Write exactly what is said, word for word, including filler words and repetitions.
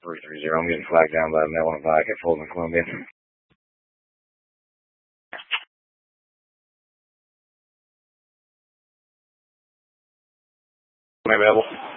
three three zero. I'm getting flagged down by a male on a bike at Fulton, Columbia. Available.